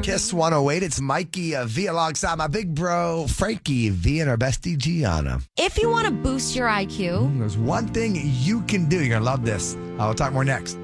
Kiss 108. It's Mikey V alongside my big bro, Frankie V, and our bestie, Gianna. If you want to boost your IQ, There's one thing you can do. You're going to love this. I'll talk more next.